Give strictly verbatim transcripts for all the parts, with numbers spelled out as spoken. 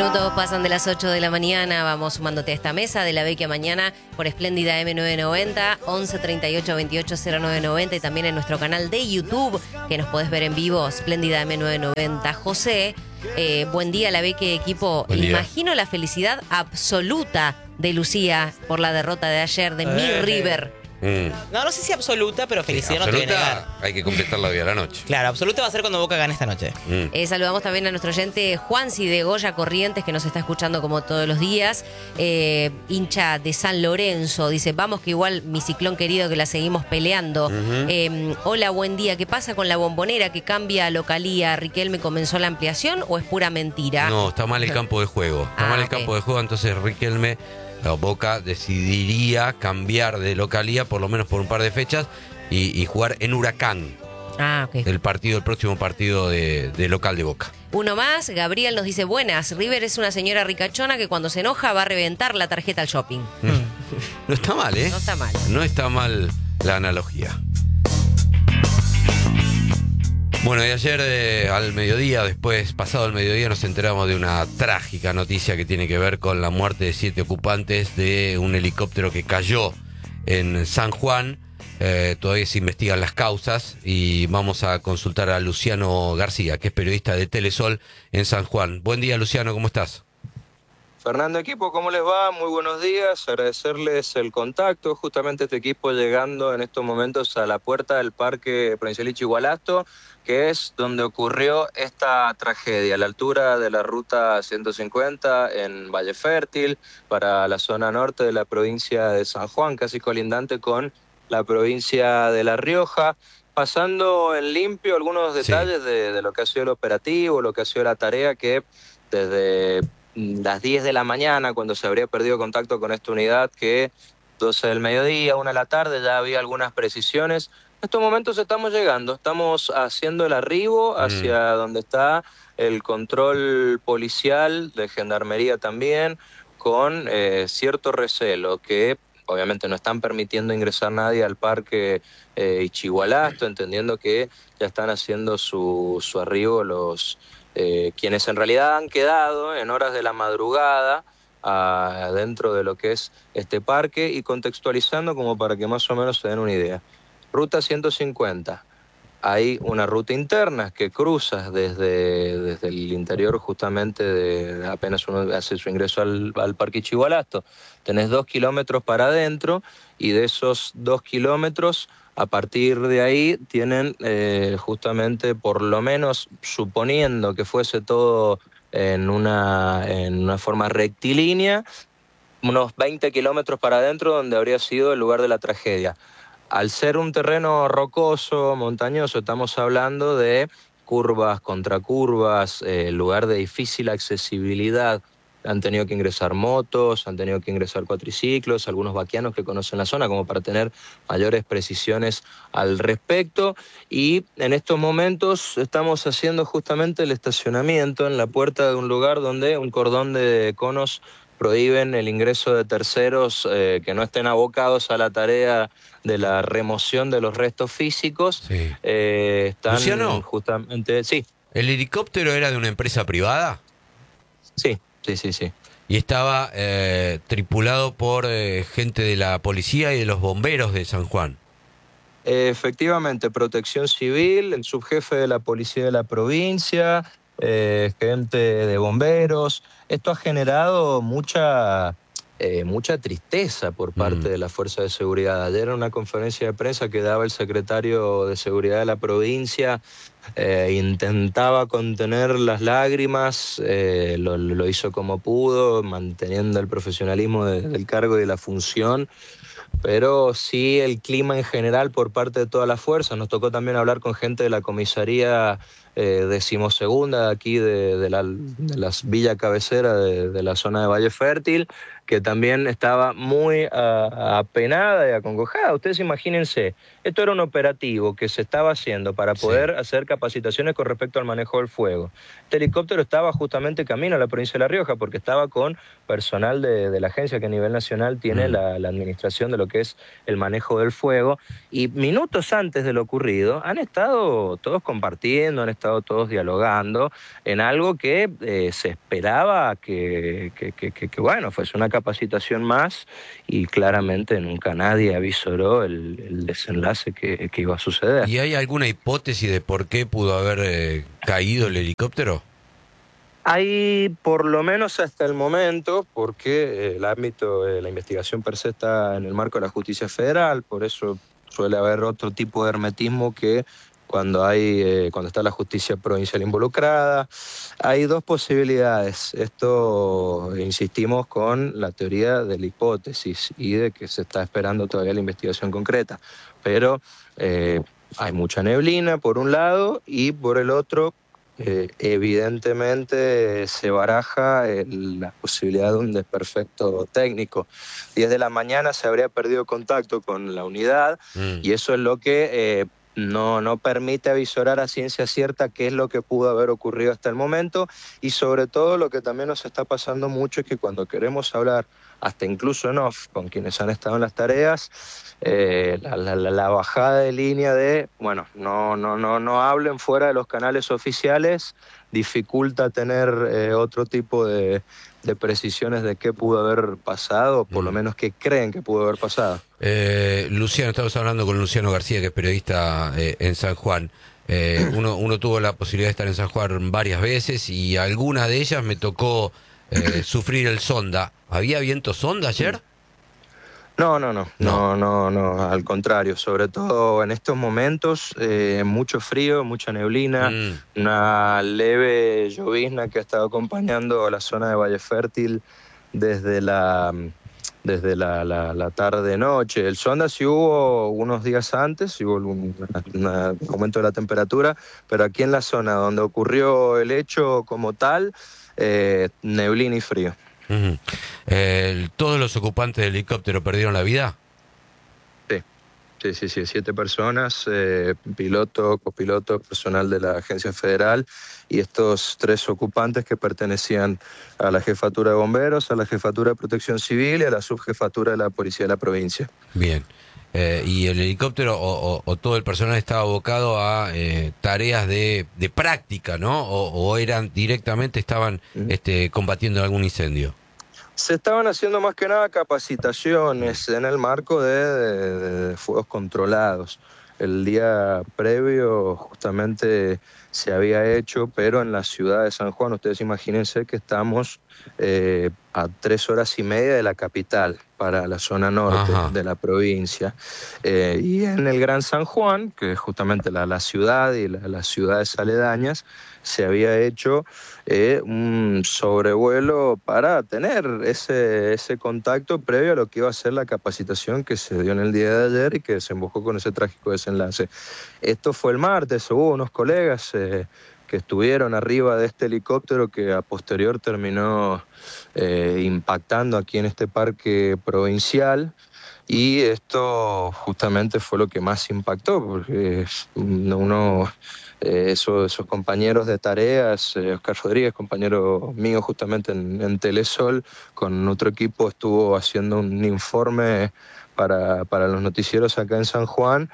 minutos pasan de las ocho de la mañana. Vamos sumándote a esta mesa de la Vecchia Mañana por Espléndida M nueve noventa, once treinta y ocho veintiocho cero nueve noventa y también en nuestro canal de YouTube, que nos podés ver en vivo, Espléndida M nueve noventa. José, eh, buen día, la Vecchia equipo. Buen día. Imagino la felicidad absoluta de Lucía por la derrota de ayer de Mill River. Mm. No, no sé si absoluta, pero felicidad Sí, no te voy a negar. absoluta, hay que completarla hoy a la noche. Claro, absoluta va a ser cuando Boca gane esta noche. Mm. Eh, saludamos también a nuestro oyente Juansi de Goya Corrientes, que nos está escuchando como todos los días. Eh, hincha de San Lorenzo, dice, vamos que igual mi ciclón querido que la seguimos peleando. Ujú. Eh, hola, buen día. ¿Qué pasa con la Bombonera que cambia localía? ¿Riquelme comenzó la ampliación o es pura mentira? No, está mal el campo de juego. Está Ah, mal el ok. campo de juego, entonces Riquelme, la Boca, decidiría cambiar de localía por lo menos por un par de fechas y, y jugar en Huracán, Ah, ok. el partido, el próximo partido de, de local de Boca. Uno más, Gabriel nos dice, buenas, River es una señora ricachona que cuando se enoja va a reventar la tarjeta al shopping. No está mal, ¿eh? No está mal. No está mal la analogía. Bueno, y ayer eh, al mediodía, después, pasado el mediodía, nos enteramos de una trágica noticia que tiene que ver con la muerte de siete ocupantes de un helicóptero que cayó en San Juan. Eh, todavía se investigan las causas y vamos a consultar a Luciano García, que es periodista de Telesol en San Juan. Buen día, Luciano, ¿cómo estás? Fernando, equipo, ¿cómo les va? Muy buenos días, agradecerles el contacto. Justamente este equipo llegando en estos momentos a la puerta del Parque Provincial Ichigualasto, que es donde ocurrió esta tragedia, a la altura de la ruta ciento cincuenta en Valle Fértil, para la zona norte de la provincia de San Juan, casi colindante con la provincia de La Rioja. Pasando en limpio algunos detalles Sí. de, de lo que ha sido el operativo, lo que ha sido la tarea que desde las diez de la mañana, cuando se habría perdido contacto con esta unidad, que doce del mediodía, una de la tarde, ya había algunas precisiones. En estos momentos estamos llegando, estamos haciendo el arribo hacia donde está el control policial de gendarmería también, con eh, cierto recelo que obviamente no están permitiendo ingresar nadie al parque eh, Ichigualasto, entendiendo que ya están haciendo su, su arribo los eh, quienes en realidad han quedado en horas de la madrugada a, dentro de lo que es este parque, y contextualizando como para que más o menos se den una idea. Ruta ciento cincuenta. Hay una ruta interna que cruza desde, desde el interior justamente de apenas uno hace su ingreso al, al Parque Ichigualasto. Tenés dos kilómetros para adentro y de esos dos kilómetros, a partir de ahí, tienen eh, justamente, por lo menos suponiendo que fuese todo en una, en una forma rectilínea, unos veinte kilómetros para adentro donde habría sido el lugar de la tragedia. Al ser un terreno rocoso, montañoso, estamos hablando de curvas, contracurvas, eh, lugar de difícil accesibilidad. Han tenido que ingresar motos, han tenido que ingresar cuatriciclos, algunos vaquianos que conocen la zona como para tener mayores precisiones al respecto. Y en estos momentos estamos haciendo justamente el estacionamiento en la puerta de un lugar donde un cordón de conos prohíben el ingreso de terceros eh, que no estén abocados a la tarea de la remoción de los restos físicos. Sí. Eh, están Luciano. justamente... Sí, ¿El helicóptero era de una empresa privada? sí, sí, sí, sí. Y estaba eh, tripulado por eh, gente de la policía y de los bomberos de San Juan. Eh, efectivamente, Protección Civil, el subjefe de la policía de la provincia, eh, gente de bomberos. Esto ha generado mucha, eh, mucha tristeza por parte Mm. de la Fuerza de Seguridad. Ayer en una conferencia de prensa que daba el secretario de Seguridad de la provincia, eh, intentaba contener las lágrimas, eh, lo, lo hizo como pudo, manteniendo el profesionalismo de- del cargo y de la función, pero sí el clima en general por parte de toda la fuerza. Nos tocó también hablar con gente de la comisaría eh, decimosegunda de aquí de, de, la, de la villa cabecera de, de la zona de Valle Fértil, que también estaba muy a, apenada y acongojada. Ustedes imagínense, esto era un operativo que se estaba haciendo para poder Sí. hacer capacitaciones con respecto al manejo del fuego. Este helicóptero estaba justamente camino a la provincia de La Rioja porque estaba con personal de, de la agencia que a nivel nacional tiene Mm. la, la administración de lo que es el manejo del fuego, y minutos antes de lo ocurrido han estado todos compartiendo, han estado estado todos dialogando en algo que eh, se esperaba que, que, que, que, que, bueno, fuese una capacitación más, y claramente nunca nadie avisoró el, el desenlace que, que iba a suceder. ¿Y hay alguna hipótesis de por qué pudo haber eh, caído el helicóptero? Hay, por lo menos hasta el momento, porque el ámbito de la investigación per se está en el marco de la justicia federal, por eso suele haber otro tipo de hermetismo que cuando hay eh, cuando está la justicia provincial involucrada. Hay dos posibilidades. Esto, insistimos, con la teoría de la hipótesis y de que se está esperando todavía la investigación concreta. Pero eh, hay mucha neblina, por un lado, y por el otro, Eh, evidentemente se baraja el, la posibilidad de un desperfecto técnico. diez de la mañana se habría perdido contacto con la unidad mm. y eso es lo que eh, no, no permite avisorar a ciencia cierta qué es lo que pudo haber ocurrido hasta el momento, y sobre todo lo que también nos está pasando mucho es que cuando queremos hablar, hasta incluso en off, con quienes han estado en las tareas, eh, la, la, la bajada de línea de, bueno, no, no, no, no hablen fuera de los canales oficiales, dificulta tener eh, otro tipo de, de precisiones de qué pudo haber pasado, o por mm. lo menos qué creen que pudo haber pasado. Eh, Luciano, estamos hablando con Luciano García, que es periodista eh, en San Juan. Eh, uno, uno tuvo la posibilidad de estar en San Juan varias veces y algunas de ellas me tocó eh, sufrir el sonda. ¿Había viento sonda ayer? No, no, no, no, no, no, al contrario, sobre todo en estos momentos, eh, mucho frío, mucha neblina, mm. una leve llovizna que ha estado acompañando a la zona de Valle Fértil desde la, desde la, la, la tarde-noche. El sonda sí hubo unos días antes, hubo un, un aumento de la temperatura, pero aquí en la zona donde ocurrió el hecho como tal, eh, neblina y frío. Uh-huh. eh, ¿Todos los ocupantes del helicóptero perdieron la vida? Sí, sí, sí, sí. Siete personas, eh, piloto, copiloto, personal de la agencia federal, y estos tres ocupantes que pertenecían a la jefatura de bomberos, a la jefatura de protección civil y a la subjefatura de la policía de la provincia. Bien. Eh, ¿Y el helicóptero o, o, o todo el personal estaba abocado a eh, tareas de, de práctica, ¿no? O, o eran directamente, estaban uh-huh. este, combatiendo algún incendio? Se estaban haciendo más que nada capacitaciones en el marco de, de, de fuegos controlados. El día previo justamente se había hecho, pero en la ciudad de San Juan, ustedes imagínense que estamos eh, a tres horas y media de la capital, para la zona norte Ajá. de la provincia. Eh, y en el Gran San Juan, que es justamente la, la ciudad y la, las ciudades aledañas, se había hecho eh, un sobrevuelo para tener ese, ese contacto previo a lo que iba a ser la capacitación que se dio en el día de ayer y que desembocó con ese trágico desenlace. Esto fue el martes, hubo unos colegas eh, que estuvieron arriba de este helicóptero que a posterior terminó eh, impactando aquí en este parque provincial, y esto justamente fue lo que más impactó, porque uno, eh, esos, esos compañeros de tareas, eh, Oscar Rodríguez, compañero mío justamente en, en Telesol, con otro equipo estuvo haciendo un informe para, para los noticieros acá en San Juan,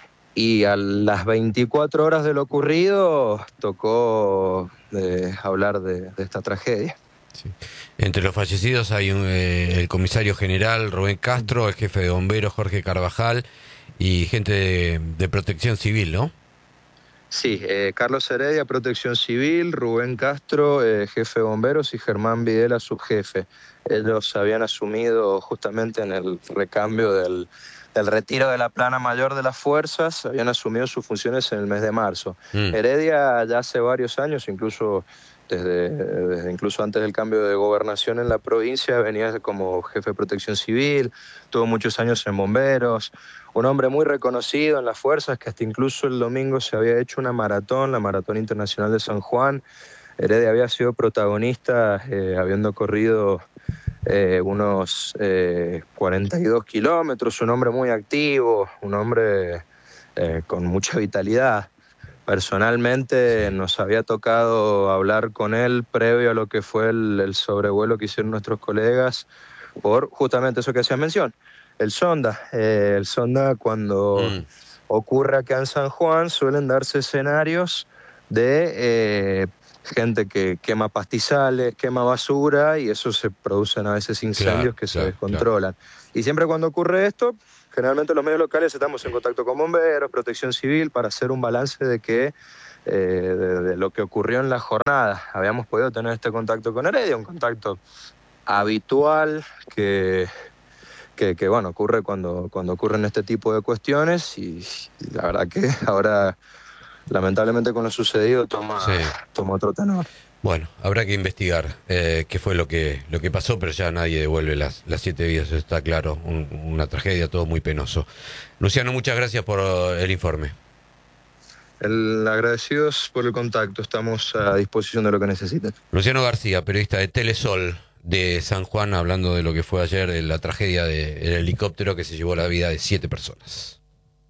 y a las veinticuatro horas de lo ocurrido tocó eh, hablar de, de esta tragedia. Sí. Entre los fallecidos hay un, eh, el comisario general Rubén Castro, el jefe de bomberos Jorge Carvajal y gente de, de protección civil, ¿no? Sí, eh, Carlos Heredia, protección civil, Rubén Castro, eh, jefe de bomberos, y Germán Videla, subjefe. Ellos habían asumido justamente en el recambio del, del retiro de la plana mayor de las fuerzas, habían asumido sus funciones en el mes de marzo. Mm. Heredia ya hace varios años, incluso desde, desde incluso antes del cambio de gobernación en la provincia, venía como jefe de protección civil, tuvo muchos años en bomberos, un hombre muy reconocido en las fuerzas, que hasta incluso el domingo se había hecho una maratón, la Maratón Internacional de San Juan. Heredia había sido protagonista, eh, habiendo corrido eh, unos eh, cuarenta y dos kilómetros, un hombre muy activo, un hombre eh, con mucha vitalidad. Personalmente nos había tocado hablar con él previo a lo que fue el, el sobrevuelo que hicieron nuestros colegas por justamente eso que hacías mención, el sonda. Eh, el sonda, cuando mm. ocurre acá en San Juan, suelen darse escenarios de eh, gente que quema pastizales, quema basura y eso se producen a veces incendios Claro, que se claro, descontrolan. Y siempre cuando ocurre esto, generalmente los medios locales estamos en contacto con bomberos, protección civil, para hacer un balance de que eh, de, de lo que ocurrió en la jornada. Habíamos podido tener este contacto con Heredia, un contacto habitual que, que, que bueno, ocurre cuando, cuando ocurren este tipo de cuestiones y, y la verdad que ahora, lamentablemente con lo sucedido, toma, Sí. toma otro tenor. Bueno, habrá que investigar eh, qué fue lo que lo que pasó, pero ya nadie devuelve las, las siete vidas, eso está claro. Un- una tragedia, todo muy penoso. Luciano, muchas gracias por el informe. El agradecidos por el contacto, estamos a disposición de lo que necesiten. Luciano García, periodista de Telesol de San Juan, hablando de lo que fue ayer, eh, la tragedia del helicóptero que se llevó la vida de siete personas.